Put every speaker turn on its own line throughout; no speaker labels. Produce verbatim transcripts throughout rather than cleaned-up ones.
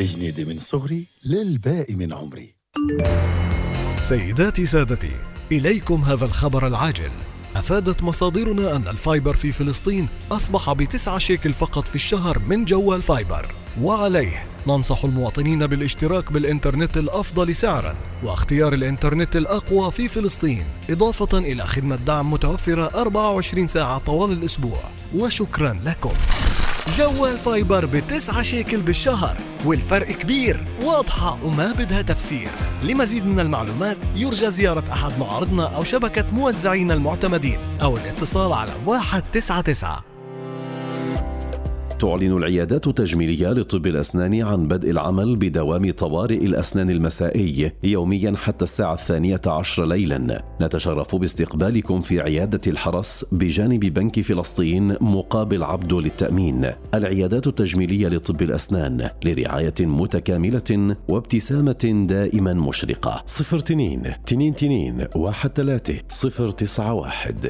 الجنيدة من صغري للباقي من عمري.
سيداتي سادتي، إليكم هذا الخبر العاجل. أفادت مصادرنا أن الفايبر في فلسطين أصبح بتسعة شيكل فقط في الشهر من جوال فايبر، وعليه ننصح المواطنين بالاشتراك بالإنترنت الأفضل سعراً واختيار الإنترنت الأقوى في فلسطين، إضافة إلى خدمة دعم متوفرة أربعة وعشرين ساعة طوال الأسبوع. وشكراً لكم. جوال فايبر بتسعة شيكل بالشهر، والفرق كبير، واضحة وما بدها تفسير. لمزيد من المعلومات يرجى زيارة أحد معارضنا أو شبكة موزعين المعتمدين أو الاتصال على واحد تسعة تسعة.
تعلن العيادات التجميلية لطب الأسنان عن بدء العمل بدوام طوارئ الأسنان المسائي يوميا حتى الساعة الثانية عشر ليلا. نتشرف باستقبالكم في عيادة الحرس بجانب بنك فلسطين مقابل عبده للتأمين. العيادات التجميلية لطب الأسنان لرعاية متكاملة وابتسامة دائما مشرقة. صفر تنين تنين تنين واحد ثلاثة صفر تسعة واحد.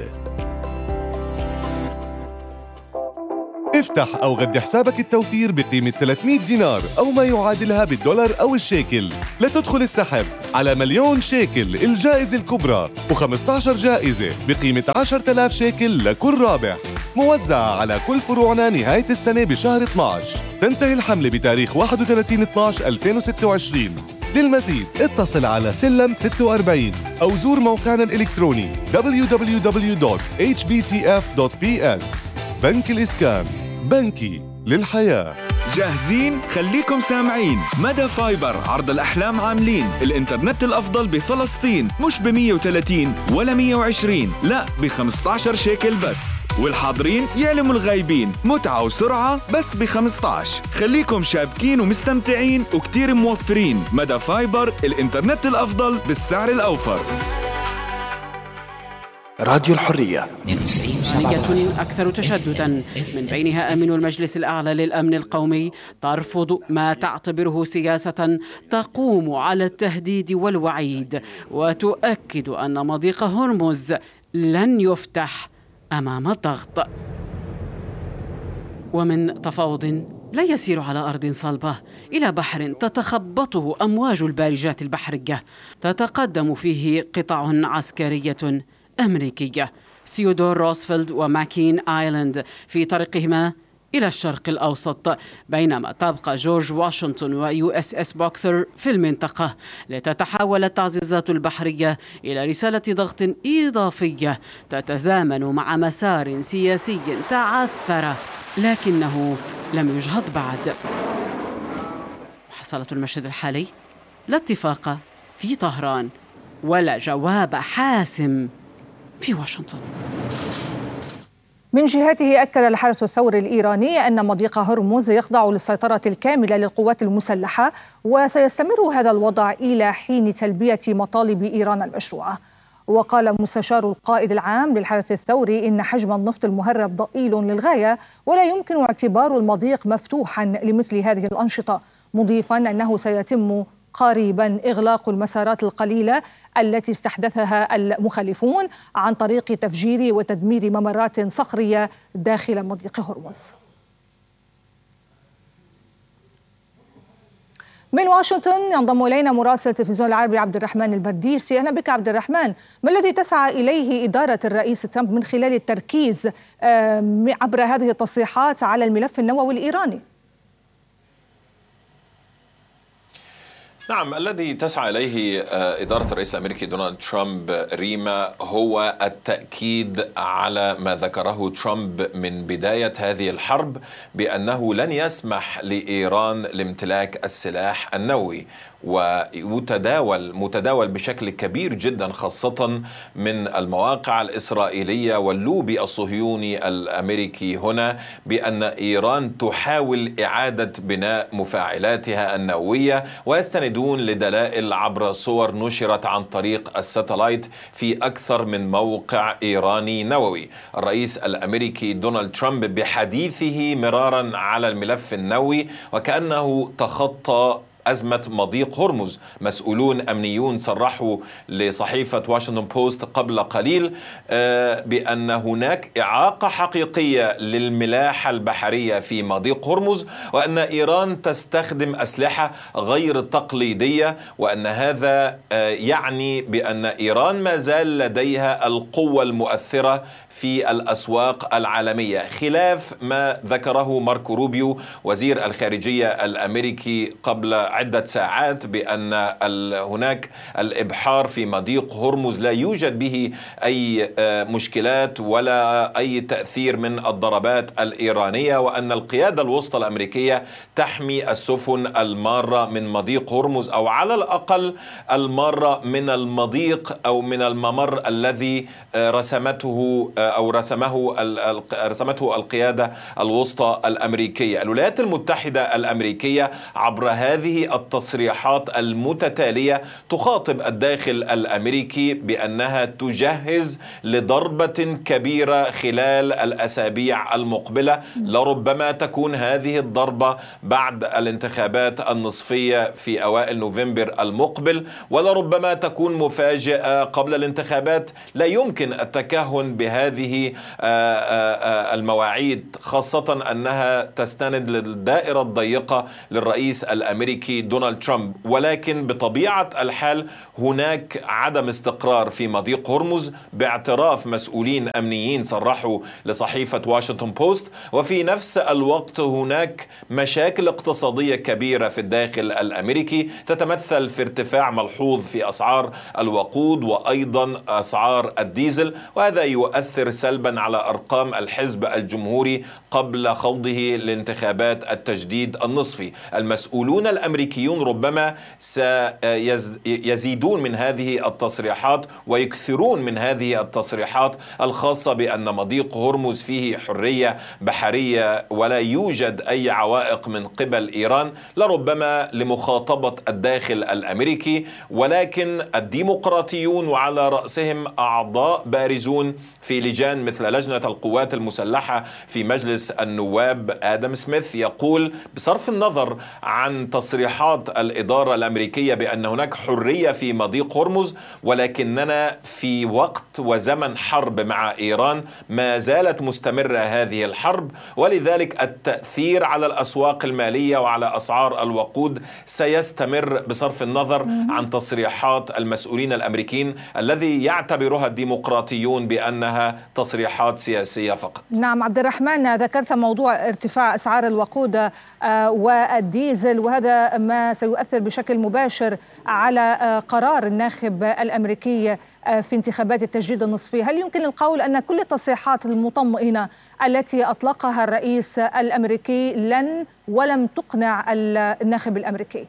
افتح أو غد حسابك التوفير بقيمة ثلاثمئة دينار أو ما يعادلها بالدولار أو الشيكل لتدخل السحب على مليون شيكل الجائزة الكبرى وخمسة عشر جائزة بقيمة عشرة آلاف شيكل لكل رابح، موزعة على كل فروعنا نهاية السنة بشهر اثني عشر. تنتهي الحملة بتاريخ واحد وثلاثين اثني عشر ألفين وستة وعشرين. للمزيد اتصل على سلم ستة وأربعين أو زور موقعنا الإلكتروني دبليو دبليو دبليو دوت إتش بي تي إف دوت بي إس. بنك الإسكان، بنكي للحياة.
جاهزين؟ خليكم سامعين. مدى فايبر عرض الأحلام عاملين الإنترنت الأفضل بفلسطين، مش ب مية وثلاثين ولا مية وعشرين، لا ب خمسة عشر شيكل بس. والحاضرين يعلموا الغايبين، متعة وسرعة بس ب خمسة عشر. خليكم شابكين ومستمتعين وكتير موفرين. مدى فايبر، الإنترنت الأفضل بالسعر الأوفر.
راديو الحرية
أمنية أكثر تشدداً، من بينها أمين المجلس الأعلى للأمن القومي ترفض ما تعتبره سياسة تقوم على التهديد والوعيد، وتؤكد أن مضيق هرمز لن يفتح أمام الضغط. ومن تفاوض لا يسير على أرض صلبة إلى بحر تتخبطه أمواج البارجات البحرية، تتقدم فيه قطع عسكرية أمريكية، ثيودور روزفلت وماكين آيلاند، في طريقهما إلى الشرق الأوسط، بينما تبقى جورج واشنطن ويو اس اس بوكسر في المنطقة، لتتحول التعزيزات البحرية إلى رسالة ضغط إضافية تتزامن مع مسار سياسي تعثر لكنه لم يجهض بعد. وحصلت المشهد الحالي: لا اتفاق في طهران ولا جواب حاسم في واشنطن.
من جهته أكد الحرس الثوري الإيراني أن مضيق هرمز يخضع للسيطرة الكاملة للقوات المسلحة، وسيستمر هذا الوضع إلى حين تلبية مطالب إيران المشروعة. وقال مستشار القائد العام للحرس الثوري إن حجم النفط المهرب ضئيل للغاية ولا يمكن اعتبار المضيق مفتوحا لمثل هذه الأنشطة، مضيفا أنه سيتم قريبا إغلاق المسارات القليلة التي استحدثها المخالفون عن طريق تفجير وتدمير ممرات صخرية داخل مضيق هرمز. من واشنطن ينضم إلينا مراسل التلفزيون العربي عبد الرحمن البرديسي. أهلا بك عبد الرحمن. ما الذي تسعى إليه إدارة الرئيس ترامب من خلال التركيز عبر هذه التصريحات على الملف النووي الإيراني؟
نعم، الذي تسعى إليه إدارة الرئيس الأمريكي دونالد ترامب ريما هو التأكيد على ما ذكره ترامب من بداية هذه الحرب بأنه لن يسمح لإيران لامتلاك السلاح النووي، ومتداول متداول بشكل كبير جدا خاصة من المواقع الإسرائيلية واللوبي الصهيوني الأمريكي هنا بأن إيران تحاول إعادة بناء مفاعلاتها النووية، ويستندون لدلائل عبر صور نشرت عن طريق الساتلايت في أكثر من موقع إيراني نووي. الرئيس الأمريكي دونالد ترامب بحديثه مرارا على الملف النووي وكأنه تخطى أزمة مضيق هرمز. مسؤولون أمنيون صرحوا لصحيفة واشنطن بوست قبل قليل بأن هناك إعاقة حقيقية للملاحة البحرية في مضيق هرمز، وأن إيران تستخدم أسلحة غير تقليدية، وأن هذا يعني بأن إيران ما زال لديها القوة المؤثرة في الأسواق العالمية، خلاف ما ذكره ماركو روبيو وزير الخارجية الأمريكي قبل عدة ساعات بأن هناك الإبحار في مضيق هرمز لا يوجد به أي مشكلات ولا أي تأثير من الضربات الإيرانية، وأن القيادة الوسطى الأمريكية تحمي السفن المارة من مضيق هرمز، أو على الأقل المارة من المضيق أو من الممر الذي رسمته أو رسمه رسمته القيادة الوسطى الأمريكية. الولايات المتحدة الأمريكية عبر هذه التصريحات المتتالية تخاطب الداخل الأمريكي بأنها تجهز لضربة كبيرة خلال الأسابيع المقبلة، لربما تكون هذه الضربة بعد الانتخابات النصفية في أوائل نوفمبر المقبل، ولربما تكون مفاجئة قبل الانتخابات. لا يمكن التكهن بهذه المواعيد، خاصة أنها تستند للدائرة الضيقة للرئيس الأمريكي دونالد ترامب، ولكن بطبيعة الحال هناك عدم استقرار في مضيق هرمز باعتراف مسؤولين أمنيين صرحوا لصحيفة واشنطن بوست، وفي نفس الوقت هناك مشاكل اقتصادية كبيرة في الداخل الأمريكي تتمثل في ارتفاع ملحوظ في أسعار الوقود وأيضا أسعار الديزل، وهذا يؤثر سلبا على أرقام الحزب الجمهوري قبل خوضه لانتخابات التجديد النصفي. المسؤولون الأمريكيون ربما سيزيدون من هذه التصريحات ويكثرون من هذه التصريحات الخاصة بأن مضيق هرمز فيه حرية بحرية ولا يوجد أي عوائق من قبل إيران، لربما لمخاطبة الداخل الأمريكي. ولكن الديمقراطيون وعلى رأسهم أعضاء بارزون في لجان مثل لجنة القوات المسلحة في مجلس النواب آدم سميث يقول بصرف النظر عن تصريحات الإدارة الأمريكية بأن هناك حرية في مضيق هرمز، ولكننا في وقت وزمن حرب مع إيران، ما زالت مستمرة هذه الحرب، ولذلك التأثير على الأسواق المالية وعلى أسعار الوقود سيستمر بصرف النظر عن تصريحات المسؤولين الأمريكيين الذي يعتبرها الديمقراطيون بأنها تصريحات سياسية فقط.
نعم عبد الرحمن، ذكرت موضوع ارتفاع أسعار الوقود والديزل، وهذا ما سيؤثر بشكل مباشر على قرار الناخب الأمريكي في انتخابات التجديد النصفي. هل يمكن القول أن كل التصريحات المطمئنة التي أطلقها الرئيس الأمريكي لن ولم تقنع الناخب الأمريكي؟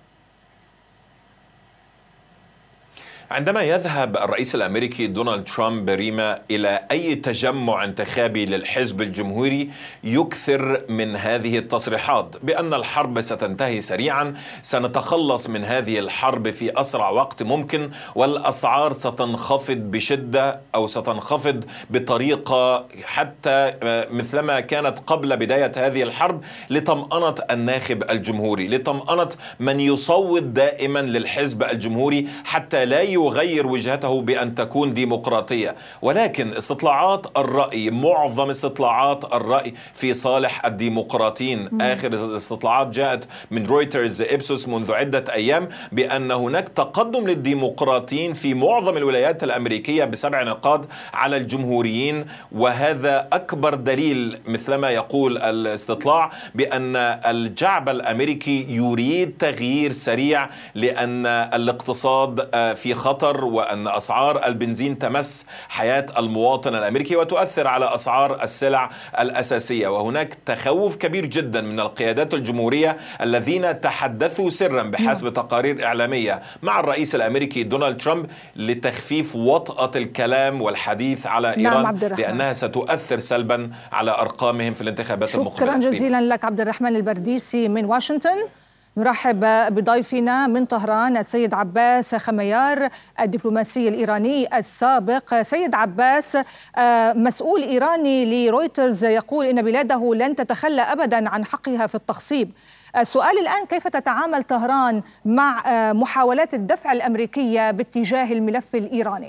عندما يذهب الرئيس الأمريكي دونالد ترامب ريما إلى أي تجمع انتخابي للحزب الجمهوري يكثر من هذه التصريحات بأن الحرب ستنتهي سريعا، سنتخلص من هذه الحرب في أسرع وقت ممكن، والأسعار ستنخفض بشدة أو ستنخفض بطريقة حتى مثلما كانت قبل بداية هذه الحرب، لطمأنة الناخب الجمهوري، لطمأنة من يصوت دائما للحزب الجمهوري حتى لا يغير وجهته بأن تكون ديمقراطية. ولكن استطلاعات الرأي، معظم استطلاعات الرأي في صالح الديمقراطيين. م. آخر الاستطلاعات جاءت من رويترز إبسوس منذ عدة أيام بأن هناك تقدم للديمقراطيين في معظم الولايات الأمريكية بسبع نقاط على الجمهوريين، وهذا أكبر دليل مثلما يقول الاستطلاع بأن الشعب الأمريكي يريد تغيير سريع، لأن الاقتصاد في خطر، وأن أسعار البنزين تمس حياة المواطن الأمريكي وتؤثر على أسعار السلع الأساسية. وهناك تخوف كبير جدا من القيادات الجمهورية الذين تحدثوا سرا بحسب تقارير إعلامية مع الرئيس الأمريكي دونالد ترامب لتخفيف وطأة الكلام والحديث على إيران، نعم لأنها ستؤثر سلبا على أرقامهم في الانتخابات المقبلة.
شكرا جزيلا لك عبد الرحمن البرديسي من واشنطن. نرحب بضيفنا من طهران السيد عباس خميار الدبلوماسي الإيراني السابق. سيد عباس، مسؤول إيراني لرويترز يقول إن بلاده لن تتخلى أبدا عن حقها في التخصيب. السؤال الآن، كيف تتعامل طهران مع محاولات الدفع الأمريكية باتجاه الملف الإيراني؟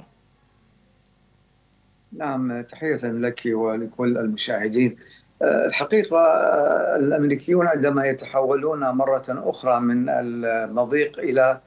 نعم، تحية لك ولكل المشاهدين. الحقيقة الأمريكيون عندما يتحولون مرة أخرى من المضيق إلى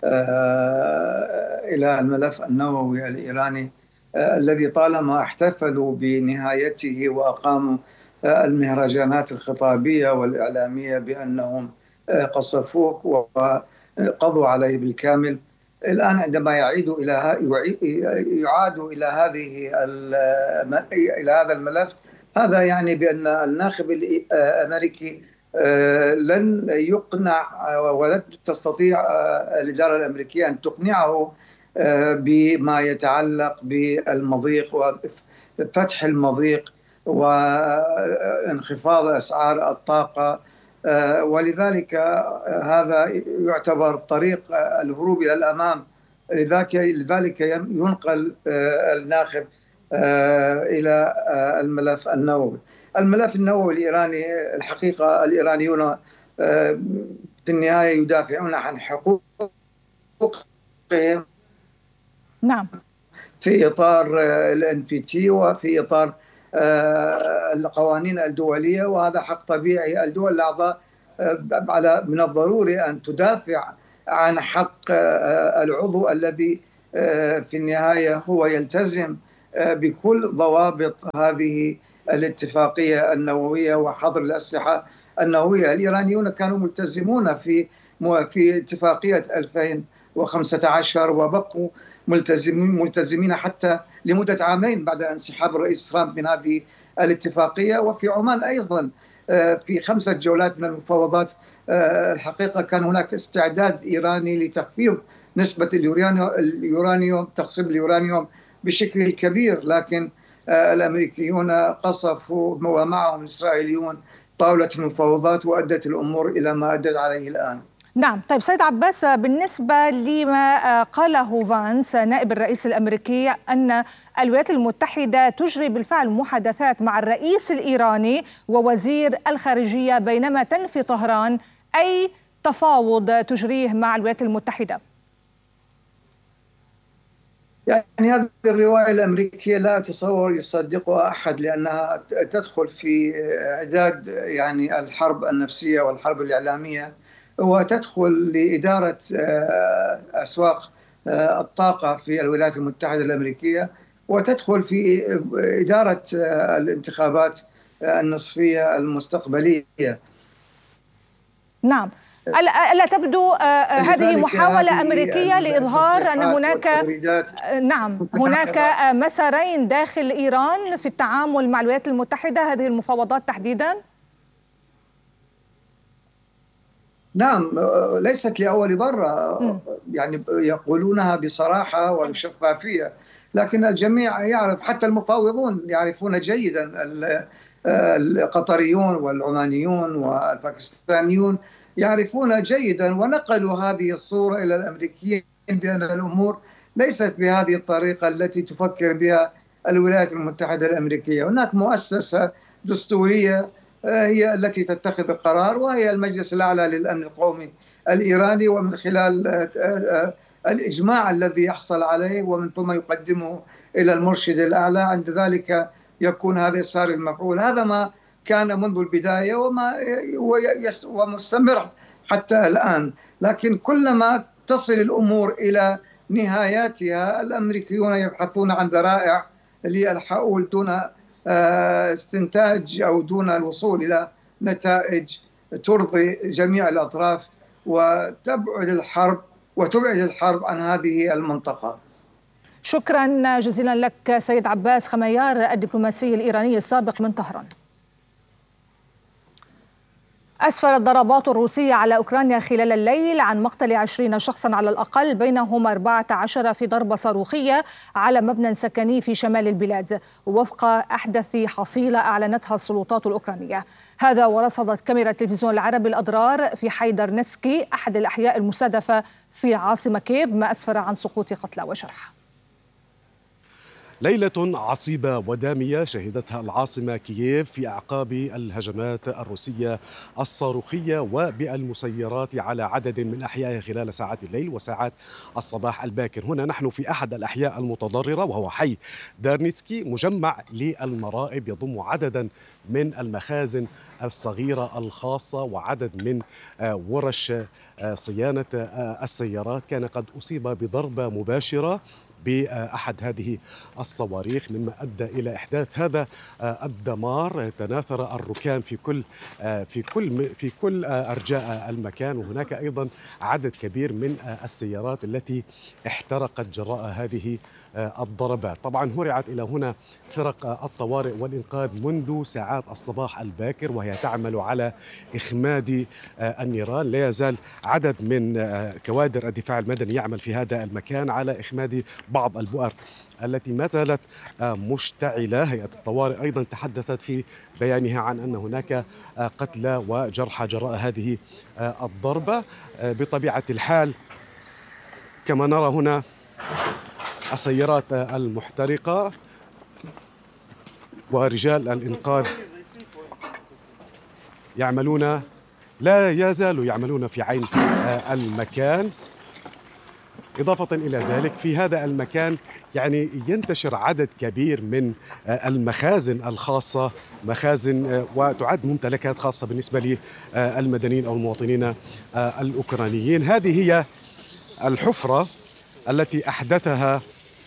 إلى الملف النووي الإيراني الذي طالما احتفلوا بنهايته وأقاموا المهرجانات الخطابية والإعلامية بأنهم قصفوه وقضوا عليه بالكامل، الآن عندما يعيدوا إلى يعادوا إلى هذه إلى هذا الملف، هذا يعني بأن الناخب الأمريكي لن يقنع ولن تستطيع الإدارة الأمريكية أن تقنعه بما يتعلق بالمضيق وفتح المضيق وانخفاض أسعار الطاقة، ولذلك هذا يعتبر طريق الهروب إلى الأمام. لذلك ينقل الناخب إلى الملف النووي. الملف النووي الإيراني، الحقيقة الإيرانيون في النهاية يدافعون عن حقوقهم
نعم
في إطار ال إن بي تي وفي إطار القوانين الدولية، وهذا حق طبيعي. الدول الأعضاء على من الضروري أن تدافع عن حق العضو الذي في النهاية هو يلتزم بكل ضوابط هذه الاتفاقية النووية وحظر الأسلحة النووية. الإيرانيون كانوا ملتزمون في في اتفاقية ألفين وخمسة عشر وبقوا ملتزمين ملتزمين حتى لمدة عامين بعد انسحاب الرئيس ترامب من هذه الاتفاقية. وفي عمان أيضا في خمسة جولات من المفاوضات الحقيقة كان هناك استعداد إيراني لتخفيض نسبة اليورانيوم تخصيب اليورانيوم بشكل كبير، لكن الأمريكيون قصفوا ومعهم الإسرائيليون طاولة المفاوضات وأدت الأمور إلى ما أدت عليه الآن.
نعم، طيب سيد عباس، بالنسبة لما قاله فانس نائب الرئيس الأمريكي أن الولايات المتحدة تجري بالفعل محادثات مع الرئيس الإيراني ووزير الخارجية، بينما تنفي طهران أي تفاوض تجريه مع الولايات المتحدة.
يعني هذه الرواية الأمريكية لا أتصور يصدقها أحد، لأنها تدخل في إعداد يعني الحرب النفسية والحرب الإعلامية، وتدخل لإدارة أسواق الطاقة في الولايات المتحدة الأمريكية، وتدخل في إدارة الانتخابات النصفية المستقبلية.
نعم، ألا تبدو هذه محاولة أمريكية لإظهار أن هناك نعم هناك مسارين داخل إيران في التعامل مع الولايات المتحدة، هذه المفاوضات تحديدا؟
نعم، ليست لأول مرة، يعني يقولونها بصراحة وبشفافية، لكن الجميع يعرف، حتى المفاوضون يعرفون جيدا، القطريون والعمانيون والباكستانيون يعرفون جيدا، ونقلوا هذه الصورة إلى الأمريكيين بأن الأمور ليست بهذه الطريقة التي تفكر بها الولايات المتحدة الأمريكية. هناك مؤسسة دستورية هي التي تتخذ القرار، وهي المجلس الأعلى للأمن القومي الإيراني، ومن خلال الإجماع الذي يحصل عليه ومن ثم يقدمه إلى المرشد الأعلى، عند ذلك يكون هذا صار المفعول. هذا ما كان منذ البداية وما ومستمر حتى الآن، لكن كلما تصل الأمور إلى نهاياتها الأمريكيون يبحثون عن ذرائع للحؤول دون استنتاج أو دون الوصول إلى نتائج ترضي جميع الأطراف وتبعد الحرب وتبعد الحرب عن هذه المنطقة.
شكرا جزيلا لك سيد عباس خميار الدبلوماسي الإيراني السابق من طهران. أسفرت الضربات الروسية على أوكرانيا خلال الليل عن مقتل عشرين شخصا على الأقل، بينهم أربعة عشر في ضربة صاروخية على مبنى سكني في شمال البلاد، وفق أحدث حصيلة أعلنتها السلطات الأوكرانية. هذا ورصدت كاميرا التلفزيون العربي الأضرار في حي دارنتسكي أحد الأحياء المستهدفة في عاصمة كييف، ما أسفر عن سقوط قتلى وجرحى.
ليلة عصيبة ودامية شهدتها العاصمة كييف في أعقاب الهجمات الروسية الصاروخية وبالمسيرات على عدد من أحيائها خلال ساعات الليل وساعات الصباح الباكر. هنا نحن في أحد الأحياء المتضررة وهو حي دارنتسكي، مجمع للمرائب يضم عددا من المخازن الصغيرة الخاصة وعدد من ورش صيانة السيارات. كان قد أصيب بضربة مباشرة بأحد هذه الصواريخ مما أدى إلى إحداث هذا الدمار. تناثر الركام في كل في كل في كل أرجاء المكان، وهناك أيضا عدد كبير من السيارات التي احترقت جراء هذه الضربات. طبعا هرعت إلى هنا فرق الطوارئ والإنقاذ منذ ساعات الصباح الباكر وهي تعمل على إخماد النيران. لا يزال عدد من كوادر الدفاع المدني يعمل في هذا المكان على إخماد بعض البؤر التي ما زالت مشتعلة. هيئة الطوارئ أيضا تحدثت في بيانها عن أن هناك قتلى وجرحى جراء هذه الضربة. بطبيعة الحال كما نرى هنا السيارات المحترقة ورجال الإنقاذ يعملون لا يزالوا يعملون في عين المكان. إضافة إلى ذلك في هذا المكان يعني ينتشر عدد كبير من المخازن الخاصة، مخازن وتعد ممتلكات خاصة بالنسبة للمدنيين أو المواطنين الأوكرانيين. هذه هي الحفرة التي أحدثها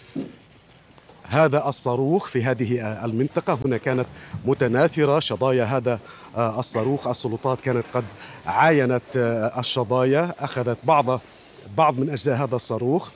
هذا الصاروخ في هذه المنطقة. هنا كانت متناثرة شظايا هذا الصاروخ. السلطات كانت قد عاينت الشظايا، أخذت بعض بعض من أجزاء هذا الصاروخ.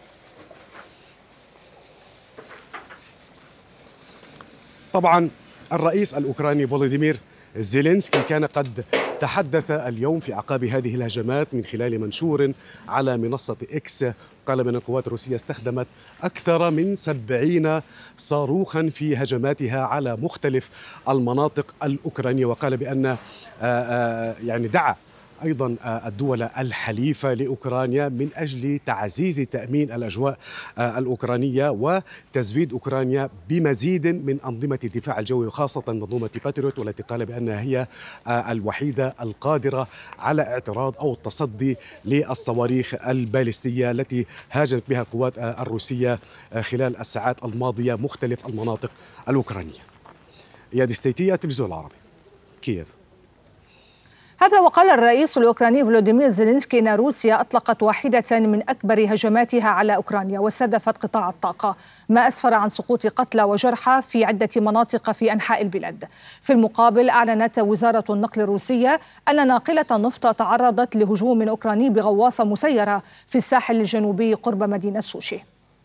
طبعا الرئيس الأوكراني فولوديمير زيلينسكي كان قد تحدث اليوم في أعقاب هذه الهجمات من خلال منشور على منصة إكس. قال من القوات الروسية استخدمت أكثر من سبعين صاروخا في هجماتها على مختلف المناطق الأوكرانية، وقال بأن يعني دعا أيضا الدول الحليفة لأوكرانيا من أجل تعزيز تأمين الأجواء الأوكرانية وتزويد أوكرانيا بمزيد من أنظمة الدفاع الجوي وخاصة منظومة باتريوت، والتي قال بأنها هي الوحيدة القادرة على اعتراض أو التصدي للصواريخ البالستية التي هاجمت بها القوات الروسية خلال الساعات الماضية مختلف المناطق الأوكرانية. إياد ستيتية، التلفزيون العربي، كييف.
هذا وقال الرئيس الأوكراني فولوديمير زيلينسكي أن روسيا أطلقت واحدة من أكبر هجماتها على أوكرانيا واستهدفت قطاع الطاقة، ما أسفر عن سقوط قتلى وجرحى في عدة مناطق في أنحاء البلاد. في المقابل أعلنت وزارة النقل الروسية أن ناقلة نفط تعرضت لهجوم أوكراني بغواصة مسيرة في الساحل الجنوبي قرب مدينة سوشي.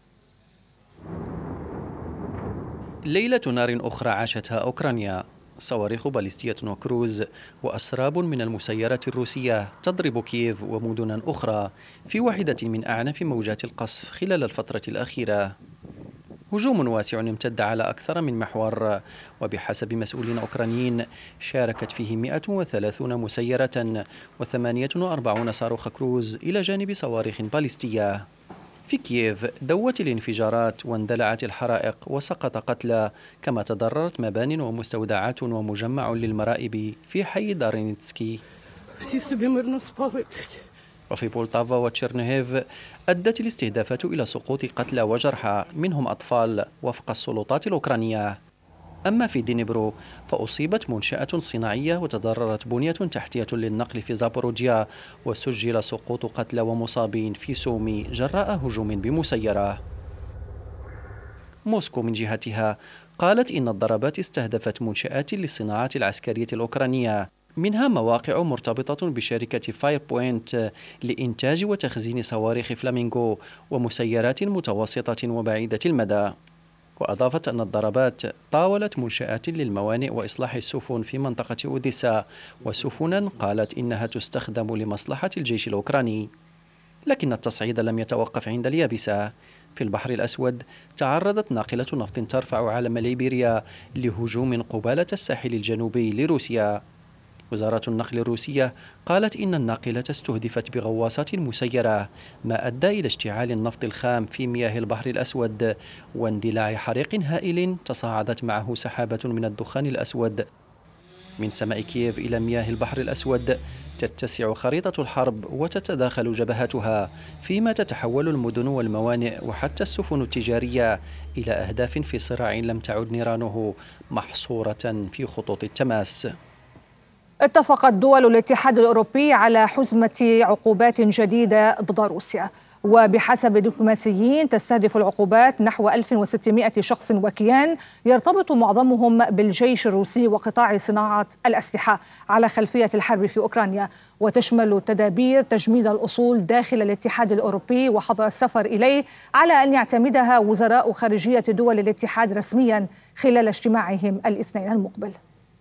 ليلة نار أخرى عاشتها أوكرانيا، صواريخ باليستية وكروز وأسراب من المسيرات الروسية تضرب كييف ومدنا أخرى في واحدة من أعنف موجات القصف خلال الفترة الأخيرة. هجوم واسع امتد على أكثر من محور، وبحسب مسؤولين أوكرانيين شاركت فيه مئة وثلاثين مسيرة وثمانية وأربعين صاروخ كروز إلى جانب صواريخ باليستية. في كييف دوت الانفجارات واندلعت الحرائق وسقط قتلى، كما تضررت مبان ومستودعات ومجمع للمرائب في حي دارنتسكي. وفي بولتافا وتشيرنيهيف أدت الاستهدافات إلى سقوط قتلى وجرحى منهم أطفال وفق السلطات الأوكرانية. أما في دينيبرو فأصيبت منشأة صناعية وتضررت بنية تحتية للنقل في زابوروجيا، وسجل سقوط قتلى ومصابين في سومي جراء هجوم بمسيرة. موسكو من جهتها قالت إن الضربات استهدفت منشآت للصناعات العسكرية الأوكرانية، منها مواقع مرتبطة بشركة فاير بوينت لإنتاج وتخزين صواريخ فلامينغو ومسيرات متوسطة وبعيدة المدى. وأضافت أن الضربات طاولت منشآت للموانئ وإصلاح السفن في منطقة أوديسا، وسفنا قالت إنها تستخدم لمصلحة الجيش الأوكراني. لكن التصعيد لم يتوقف عند اليابسة. في البحر الأسود تعرضت ناقلة نفط ترفع علم ليبيريا لهجوم قبالة الساحل الجنوبي لروسيا. وزارة النقل الروسية قالت إن الناقلة استهدفت بغواصات مسيرة، ما أدى إلى اشتعال النفط الخام في مياه البحر الأسود واندلاع حريق هائل تصاعدت معه سحابة من الدخان الأسود. من سماء كييف إلى مياه البحر الأسود تتسع خريطة الحرب وتتداخل جبهاتها، فيما تتحول المدن والموانئ وحتى السفن التجارية إلى أهداف في صراع لم تعد نيرانه محصورة في خطوط التماس.
اتفقت دول الاتحاد الأوروبي على حزمة عقوبات جديدة ضد روسيا، وبحسب دبلوماسيين تستهدف العقوبات نحو ألف وستمائة شخص وكيان يرتبط معظمهم بالجيش الروسي وقطاع صناعة الأسلحة على خلفية الحرب في أوكرانيا، وتشمل تدابير تجميد الأصول داخل الاتحاد الأوروبي وحظر السفر إليه على أن يعتمدها وزراء خارجية دول الاتحاد رسميا خلال اجتماعهم الاثنين المقبل.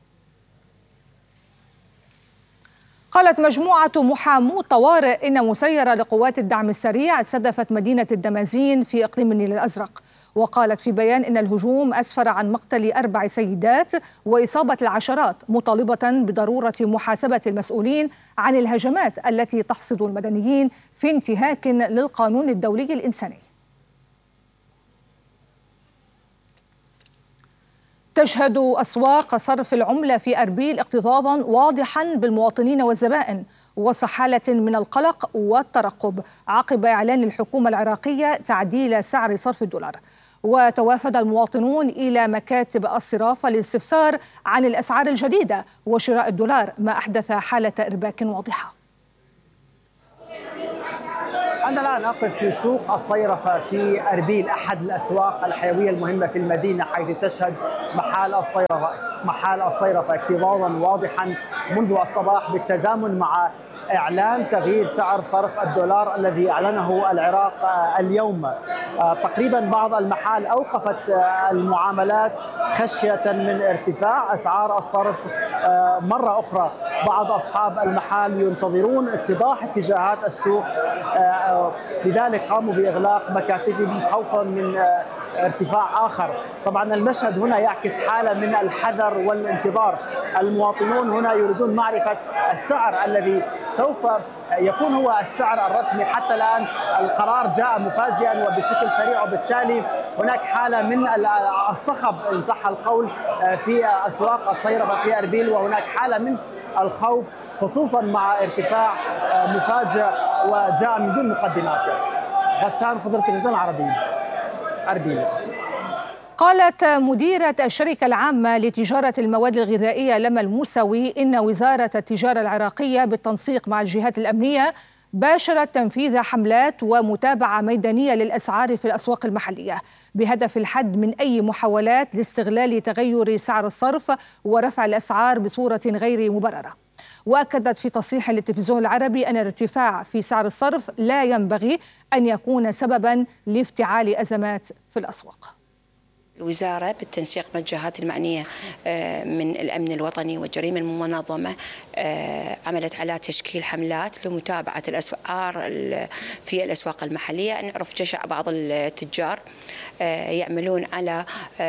قالت مجموعة محامو الطوارئ إن مسيرة لقوات الدعم السريع استهدفت مدينة الدمازين في إقليم النيل الأزرق، وقالت في بيان إن الهجوم أسفر عن مقتل أربع سيدات وإصابة العشرات، مطالبة بضرورة محاسبة المسؤولين عن الهجمات التي تحصد المدنيين في انتهاك للقانون الدولي الإنساني. تشهد أسواق صرف العملة في أربيل اكتظاظا واضحا بالمواطنين والزبائن وسط حالة من القلق والترقب عقب إعلان الحكومة العراقية تعديل سعر صرف الدولار، وتوافد المواطنون إلى مكاتب الصرافة للاستفسار عن الأسعار الجديدة وشراء الدولار، ما أحدث حالة إرباك واضحة.
أنا الآن أقف في سوق الصيرفة في أربيل، أحد الأسواق الحيوية المهمة في المدينة، حيث تشهد محال الصيرفة محال الصيرفة اكتظاظا واضحا منذ الصباح بالتزامن مع إعلان تغيير سعر صرف الدولار الذي أعلنه العراق اليوم. تقريبا بعض المحال أوقفت المعاملات خشية من ارتفاع أسعار الصرف مرة أخرى. بعض أصحاب المحال ينتظرون اتضاح اتجاهات السوق، لذلك قاموا بإغلاق مكاتبهم خوفا من ارتفاع آخر. طبعا المشهد هنا يعكس حالة من الحذر والانتظار. المواطنون هنا يريدون معرفة السعر الذي سوف يكون هو السعر الرسمي. حتى الآن القرار جاء مفاجئا وبشكل سريع، وبالتالي هناك حالة من الصخب إن صح القول في أسواق الصيرفة في أربيل، وهناك حالة من الخوف خصوصا مع ارتفاع مفاجئ وجاء من دون مقدمات. غسان خضر، التلفزيون العربي، أربيل.
قالت مديرة الشركة العامة لتجارة المواد الغذائية لما الموسوي إن وزارة التجارة العراقية بالتنسيق مع الجهات الأمنية باشرت تنفيذ حملات ومتابعة ميدانية للأسعار في الأسواق المحلية بهدف الحد من أي محاولات لاستغلال تغير سعر الصرف ورفع الأسعار بصورة غير مبررة. وأكدت في تصريح للتلفزيون العربي أن الارتفاع في سعر الصرف لا ينبغي أن يكون سببا لافتعال أزمات في الأسواق.
الوزارة بالتنسيق مع الجهات المعنية من الأمن الوطني والجريمة المنظمة عملت على تشكيل حملات لمتابعة الأسعار في الأسواق المحلية. نعرف جشع بعض التجار يعملون على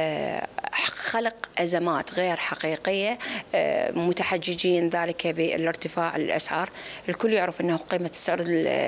خلق أزمات غير حقيقية متحججين ذلك بالارتفاع الأسعار. الكل يعرف أنه قيمة السعر.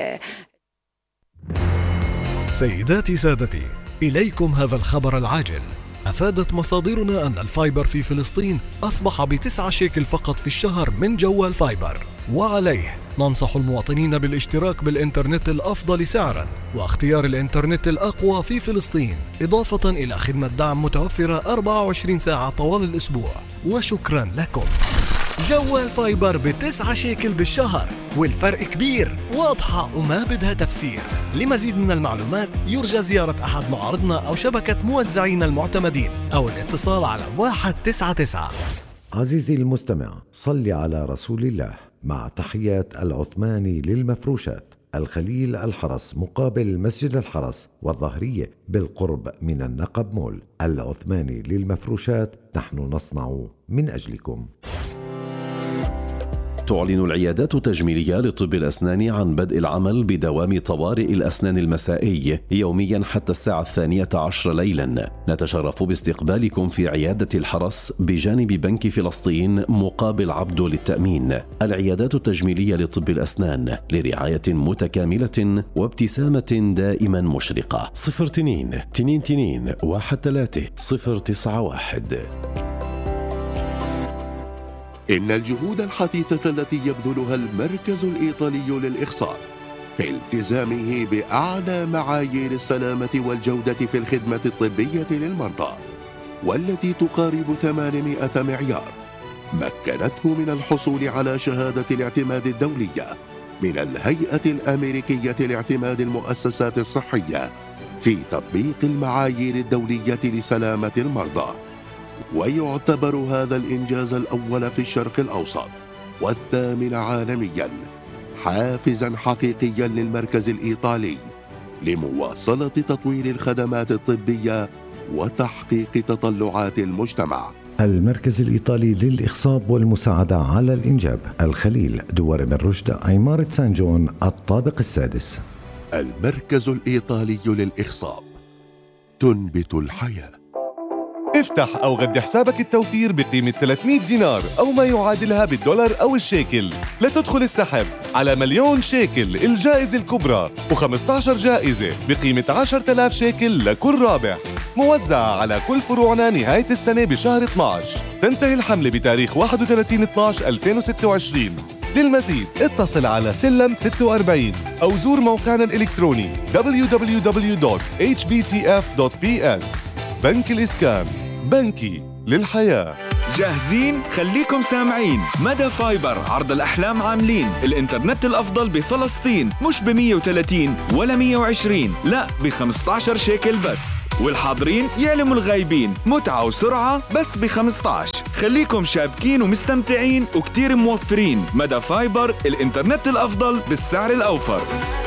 سيداتي سادتي، إليكم هذا الخبر العاجل. أفادت مصادرنا أن الفايبر في فلسطين أصبح بتسعة شيكل فقط في الشهر من جوال فايبر، وعليه ننصح المواطنين بالاشتراك بالإنترنت الأفضل سعراً واختيار الإنترنت الأقوى في فلسطين، إضافة إلى خدمة دعم متوفرة أربعة وعشرين ساعة طوال الأسبوع. وشكراً لكم. جوال فايبر بتسعة شيكل بالشهر، والفرق كبير، واضحة وما بدها تفسير. لمزيد من المعلومات يرجى زيارة أحد معارضنا أو شبكة موزعين المعتمدين أو الاتصال على واحد تسعة تسعة.
عزيزي المستمع، صل على رسول الله. مع تحيات العثماني للمفروشات، الخليل الحرس مقابل مسجد الحرس والظهرية بالقرب من النقب مول. العثماني للمفروشات، نحن نصنع من أجلكم.
تعلن العيادات التجميلية لطب الأسنان عن بدء العمل بدوام طوارئ الأسنان المسائي يوميا حتى الساعة الثانية عشر ليلا. نتشرف باستقبالكم في عيادة الحرس بجانب بنك فلسطين مقابل عبده للتأمين. العيادات التجميلية لطب الأسنان لرعاية متكاملة وابتسامة دائما مشرقة. صفر تنين تنين تنين واحد ثلاثة صفر تسعة واحد.
إن الجهود الحثيثة التي يبذلها المركز الإيطالي للإخصاب في التزامه بأعلى معايير السلامة والجودة في الخدمة الطبية للمرضى، والتي تقارب ثمانمائة معيار، مكنته من الحصول على شهادة الاعتماد الدولية من الهيئة الأمريكية لاعتماد المؤسسات الصحية في تطبيق المعايير الدولية لسلامة المرضى. ويعتبر هذا الإنجاز الأول في الشرق الأوسط والثامن عالمياً حافزاً حقيقياً للمركز الإيطالي لمواصلة تطوير الخدمات الطبية وتحقيق تطلعات المجتمع.
المركز الإيطالي للإخصاب والمساعدة على الإنجاب، الخليل، دوار بن رشد، عمارة سان جون، الطابق السادس.
المركز الإيطالي للإخصاب، تنبت الحياة.
افتح أو غد حسابك التوفير بقيمة ثلاثمائة دينار أو ما يعادلها بالدولار أو الشيكل لتدخل السحب على مليون شيكل الجائزة الكبرى وخمسة عشر جائزة بقيمة عشرة آلاف شيكل لكل رابح، موزعة على كل فروعنا نهاية السنة بشهر اثني عشر. تنتهي الحملة بتاريخ واحد وثلاثين اثني عشر ألفين وستة وعشرين. للمزيد اتصل على سلم ستة وأربعين أو زور موقعنا الإلكتروني دبليو دبليو دبليو دوت إتش بي تي إف دوت بي إس. بنك الإسكان، بنكي للحياة.
جاهزين؟ خليكم سامعين. مدى فايبر عرض الأحلام عاملين الإنترنت الأفضل بفلسطين، مش ب مية وثلاثين ولا مية وعشرين، لا ب خمسة عشر شيكل بس. والحاضرين يعلموا الغايبين، متعة وسرعة بس ب خمسة عشر. خليكم شابكين ومستمتعين وكتير موفرين. مدى فايبر، الإنترنت الأفضل بالسعر الأوفر.